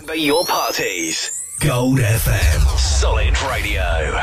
Activate your parties. Gold FM. Solid Radio.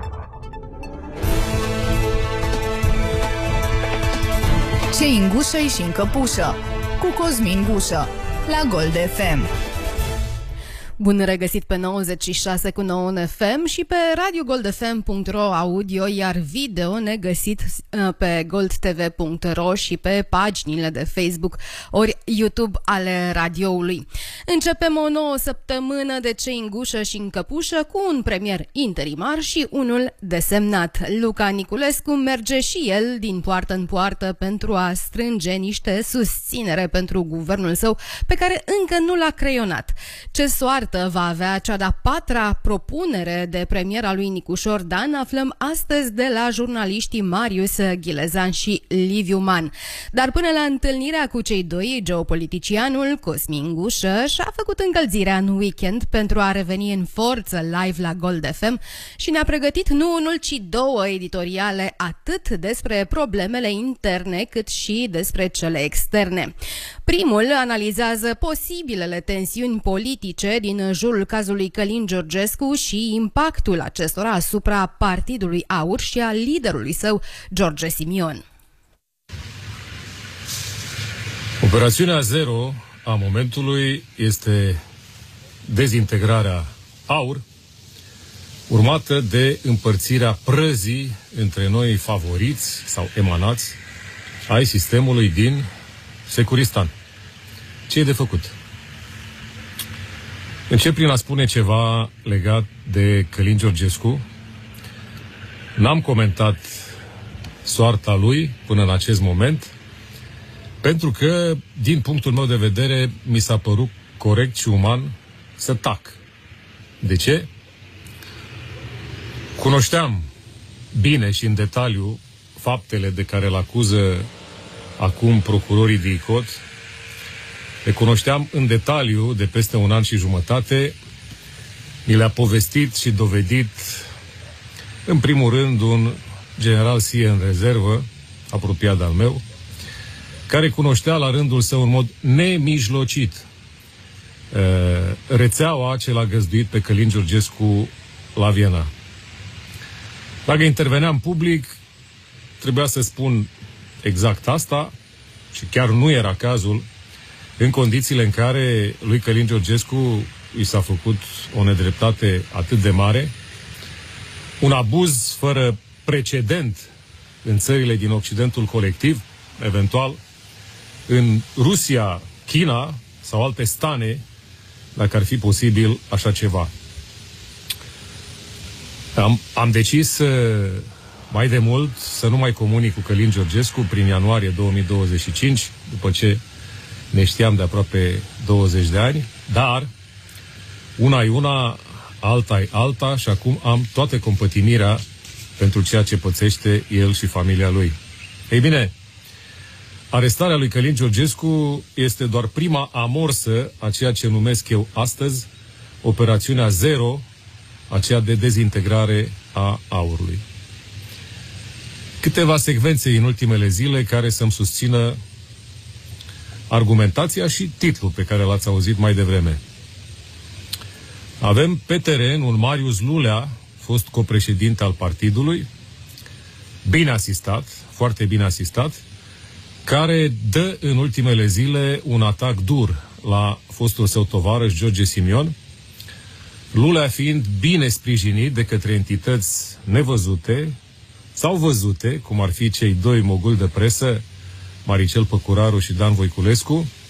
Ce-i în gușă și în căpușă, cu Cosmin Gușă, la Gold FM. Bun regăsit pe 96,9 FM și pe radiogoldfm.ro audio, iar video ne găsiți pe goldtv.ro și pe paginile de Facebook ori YouTube ale radioului. Începem o nouă săptămână de Ce în gușă și în căpușă cu un premier interimar și unul desemnat. Luca Niculescu merge și el din poartă în poartă pentru a strânge niște susținere pentru guvernul său pe care încă nu l-a creionat. Ce soartă va avea cea de-a patra propunere de premier a lui Nicușor Dan, aflăm astăzi de la jurnaliștii Marius Ghilezan și Liviu Man. Dar până la întâlnirea cu cei doi, geopoliticianul Cosmin Gușă și-a făcut încălzirea în weekend pentru a reveni în forță live la Gold FM și ne-a pregătit nu unul, ci două editoriale atât despre problemele interne cât și despre cele externe. Primul analizează posibilele tensiuni politice din jurul cazului Călin Georgescu și impactul acestora asupra Partidului Aur și a liderului său, George Simion. Operațiunea zero a momentului este dezintegrarea Aur, urmată de împărțirea prăzii între noi favoriți sau emanați ai sistemului din Securistan. Ce e de făcut? Încep prin a spune ceva legat de Călin Georgescu. N-am comentat soarta lui până în acest moment, pentru că, din punctul meu de vedere, mi s-a părut corect și uman să tac. De ce? Cunoșteam bine și în detaliu faptele de care îl acuză acum procurorii de ICOT. Le cunoșteam în detaliu de peste un an și jumătate. Mi le-a povestit și dovedit, în primul rând, un general SIE în rezervă, apropiat de-al meu, care cunoștea la rândul său în mod nemijlocit rețeaua ce l-a găzduit pe Călin Georgescu la Viena. Dacă interveneam public, trebuia să spun exact asta și chiar nu era cazul în condițiile în care lui Călin Georgescu i s-a făcut o nedreptate atât de mare, un abuz fără precedent în țările din Occidentul colectiv, eventual în Rusia, China sau alte stane, dacă ar fi posibil așa ceva. Am decis mai de mult să nu mai comunic cu Călin Georgescu prin ianuarie 2025, după ce ne știam de aproape 20 de ani, dar una e una, alta e alta și acum am toată compătimirea pentru ceea ce pățește el și familia lui. Ei bine, arestarea lui Călin Georgescu este doar prima amorsă a ceea ce numesc eu astăzi operațiunea zero, aceea de dezintegrare a aurului. Câteva secvențe în ultimele zile care să-mi susțină argumentația și titlul pe care l-ați auzit mai devreme. Avem pe teren un Marius Lulea, fost copreședinte al partidului, bine asistat, foarte bine asistat, care dă în ultimele zile un atac dur la fostul său tovarăș George Simion, Lulea fiind bine sprijinit de către entități nevăzute sau văzute, cum ar fi cei doi moguli de presă, Maricel Păcuraru și Dan Voiculescu,